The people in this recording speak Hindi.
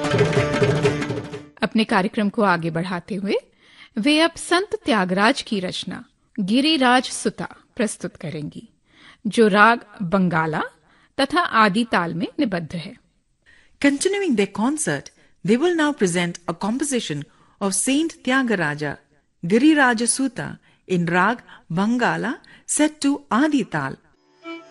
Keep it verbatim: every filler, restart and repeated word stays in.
अपने कार्यक्रम को आगे बढ़ाते हुए वे अब संत त्यागराज की रचना गिरिराज सुता प्रस्तुत करेंगी, जो राग बंगाला तथा आदि ताल में निबद्ध है। Continuing their concert, they will now present a composition of Saint Tyagaraja, Giriraja Sutta, in Rag Bangala set to Adi Tal,